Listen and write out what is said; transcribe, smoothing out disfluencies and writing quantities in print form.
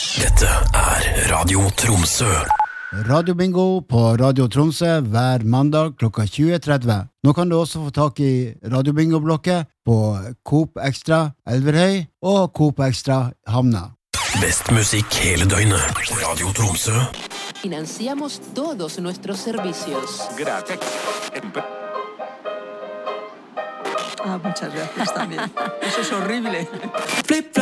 Dette Radio Tromsø. Radiobingo på Radio Tromsø hver mandag klokka 20.30. Nå kan du også få tak i Radiobingo-blokket på Coop Extra Elverhøy og Coop Extra Hamna. Best musikk hele døgnet. Radio Tromsø. Financiamos todos nuestros servicios. Gracias. Muchas gracias también. Eso es horrible.